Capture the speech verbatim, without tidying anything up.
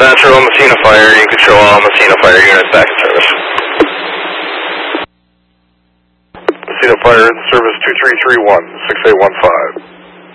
Central Messina Fire, you can show all Messina Fire units back in service. Messina Fire, service two three three one, six eight one five.